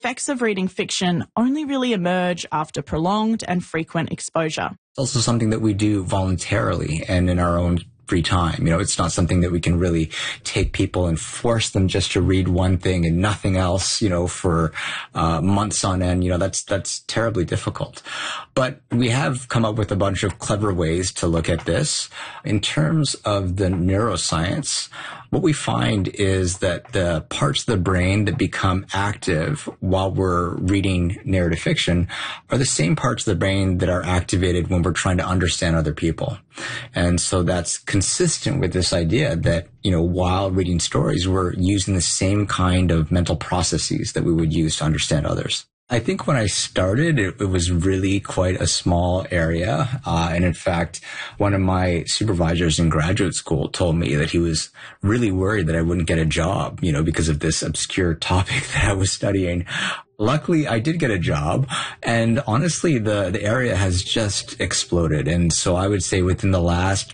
effects of reading fiction only really emerge after prolonged and frequent exposure. It's also something that we do voluntarily and in our own free time. It's not something that we can really take people and force them just to read one thing and nothing else, for months on end. That's terribly difficult. But we have come up with a bunch of clever ways to look at this. In terms of the neuroscience, what we find is that the parts of the brain that become active while we're reading narrative fiction are the same parts of the brain that are activated when we're trying to understand other people. And so that's consistent with this idea that, while reading stories, we're using the same kind of mental processes that we would use to understand others. I think when I started, it was really quite a small area. And in fact, one of my supervisors in graduate school told me that he was really worried that I wouldn't get a job, because of this obscure topic that I was studying. Luckily, I did get a job, and honestly, the area has just exploded. And so I would say within the last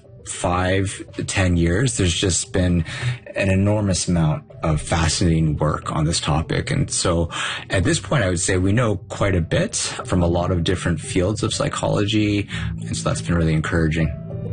5 to 10 years, there's just been an enormous amount of fascinating work on this topic. And so at this point, I would say we know quite a bit from a lot of different fields of psychology. And so that's been really encouraging.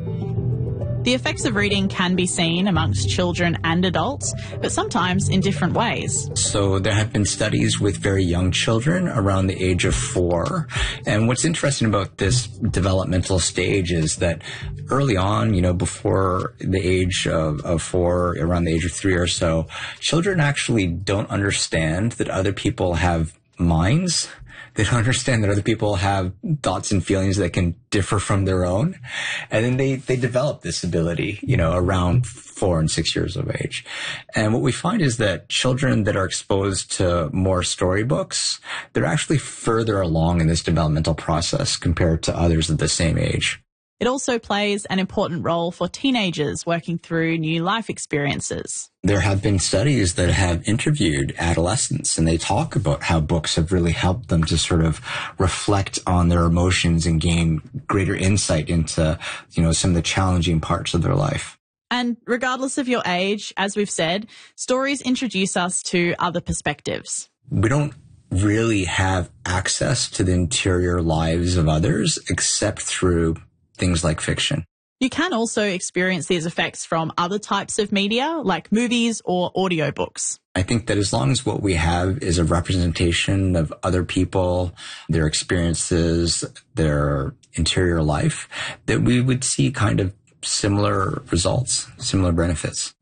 The effects of reading can be seen amongst children and adults, but sometimes in different ways. So there have been studies with very young children around the age of 4. And what's interesting about this developmental stage is that early on, before the age of 4, around the age of 3 or so, children actually don't understand that other people have minds. They don't understand that other people have thoughts and feelings that can differ from their own. And then they develop this ability, around 4 and 6 years of age. And what we find is that children that are exposed to more storybooks, they're actually further along in this developmental process compared to others of the same age. It also plays an important role for teenagers working through new life experiences. There have been studies that have interviewed adolescents, and they talk about how books have really helped them to sort of reflect on their emotions and gain greater insight into, some of the challenging parts of their life. And regardless of your age, as we've said, stories introduce us to other perspectives. We don't really have access to the interior lives of others except through things like fiction. You can also experience these effects from other types of media, like movies or audiobooks. I think that as long as what we have is a representation of other people, their experiences, their interior life, that we would see kind of similar results, similar benefits.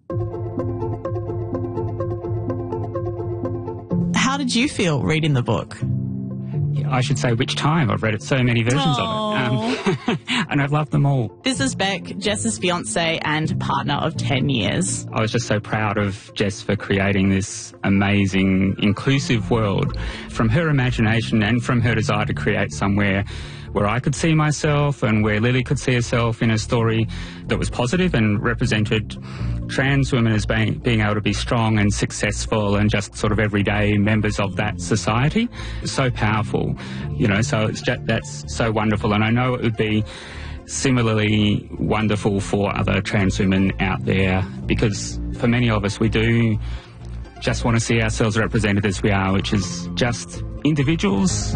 How did you feel reading the book? I should say which time. I've read it so many versions of it. And I've loved them all. This is Beck, Jess's fiancée and partner of 10 years. I was just so proud of Jess for creating this amazing, inclusive world from her imagination and from her desire to create somewhere where I could see myself and where Lily could see herself in a story that was positive and represented trans women as being able to be strong and successful and just sort of everyday members of that society. So powerful, so that's so wonderful. And I know it would be similarly wonderful for other trans women out there, because for many of us, we do just want to see ourselves represented as we are, which is just individuals.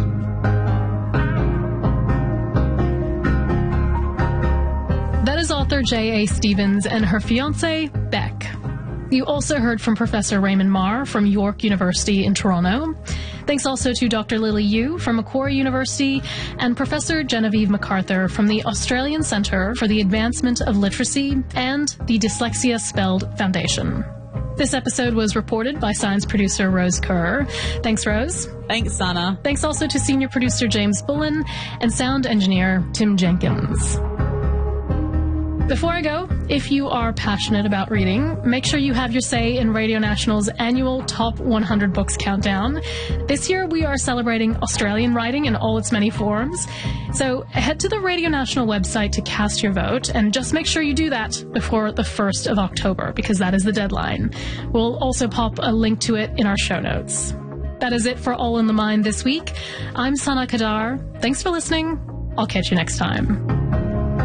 That is author J.A. Stevens and her fiancé, Beck. You also heard from Professor Raymond Marr from York University in Toronto. Thanks also to Dr. Lily Yu from Macquarie University and Professor Genevieve MacArthur from the Australian Centre for the Advancement of Literacy and the Dyslexia Spelled Foundation. This episode was reported by science producer Rose Kerr. Thanks, Rose. Thanks, Sana. Thanks also to senior producer James Bullen and sound engineer Tim Jenkins. Before I go, if you are passionate about reading, make sure you have your say in Radio National's annual Top 100 Books Countdown. This year, we are celebrating Australian writing in all its many forms. So head to the Radio National website to cast your vote, and just make sure you do that before the 1st of October, because that is the deadline. We'll also pop a link to it in our show notes. That is it for All in the Mind this week. I'm Sana Kadar. Thanks for listening. I'll catch you next time.